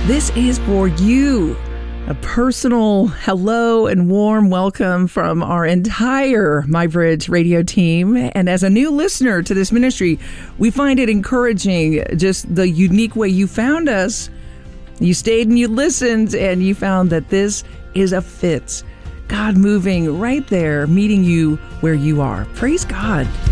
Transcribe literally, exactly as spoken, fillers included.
This is for you. A personal hello and warm welcome from our entire MyBridge radio team. And as a new listener to this ministry, we find it encouraging just the unique way you found us. You stayed and you listened and you found that this is a fit. God moving right there, meeting you where you are. Praise God.